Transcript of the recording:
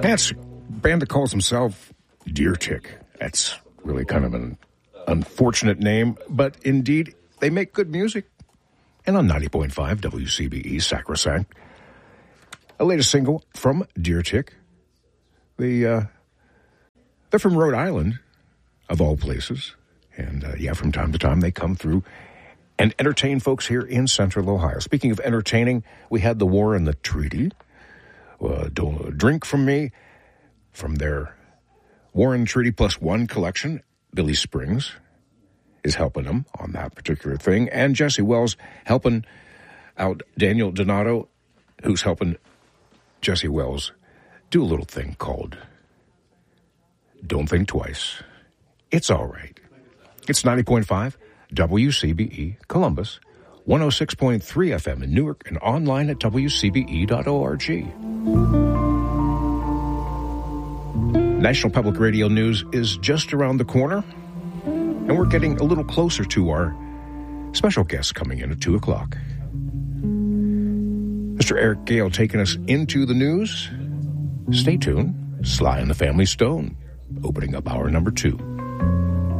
That's a band that calls himself Deer Tick. That's really kind of an unfortunate name, but indeed, they make good music. And on 90.5 WCBE Sacrosanct, a latest single from Deer Tick. They're from Rhode Island, of all places. And, from time to time, they come through and entertain folks here in Central Ohio. Speaking of entertaining, we had The War and the Treaty. Drink From Me, from their War and Treaty Plus One collection. Billy Springs is helping them on that particular thing. And Jesse Wells helping out Daniel Donato, who's helping Jesse Wells do a little thing called Don't Think Twice. It's all right. It's 90.5 WCBE Columbus, 106.3 FM in Newark, and online at WCBE.org. National Public Radio News is just around the corner, and we're getting a little closer to our special guest coming in at 2 o'clock. Mr. Eric Gale taking us into the news. Stay tuned. Sly and the Family Stone, opening up hour number 2.